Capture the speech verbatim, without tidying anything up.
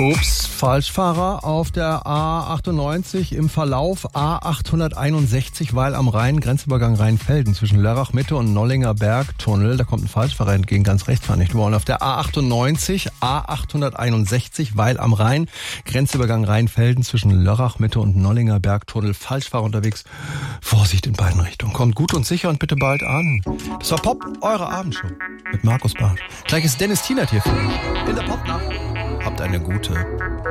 Ups, Falschfahrer auf der A achtundneunzig im Verlauf A achthunderteinundsechzig, Weil am Rhein, Grenzübergang Rheinfelden zwischen Lörrach Mitte und Nollinger Bergtunnel. Da kommt ein Falschfahrer entgegen, ganz rechts fahren nicht wollen. Auf der A achtundneunzig, A achthunderteinundsechzig, Weil am Rhein, Grenzübergang Rheinfelden zwischen Lörrach Mitte und Nollinger Bergtunnel. Falschfahrer unterwegs. Vorsicht in beiden Richtungen. Kommt gut und sicher und bitte bald an. Das war Pop, eure Abendshow mit Markus Bartsch. Gleich ist Dennis Tienert hier für euch in der Popnacht. Habt eine gute